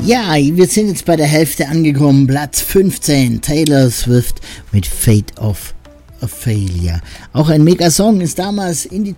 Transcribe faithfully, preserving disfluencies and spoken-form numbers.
Ja, wir sind jetzt bei der Hälfte angekommen. Platz fünfzehn, Taylor Swift mit Fate of a Failure. Auch ein Mega-Song, ist damals in die